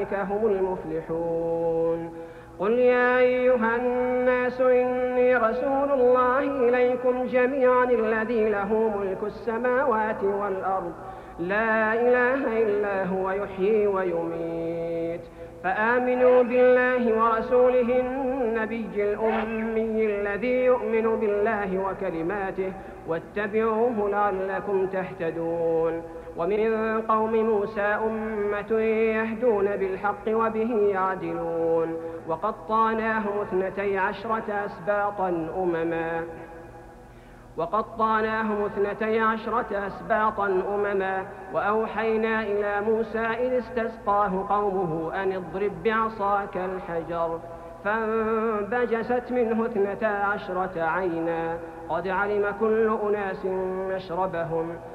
فأولئك هم المفلحون. قل يا أيها الناس إني رسول الله إليكم جميعا الذي له ملك السماوات والأرض لا إله إلا هو يحيي ويميت، فآمنوا بالله ورسوله النبي الأمي الذي يؤمن بالله وكلماته واتبعوه لعلكم تهتدون. ومن قوم موسى أمة يهدون بالحق وبه يعدلون. وقطعناهم 12 أسباطا أمما وأوحينا إلى موسى إذ استسقاه قومه أن اضرب بعصاك الحجر فانبجست منه 12 عينا قد علم كل أناس مشربهم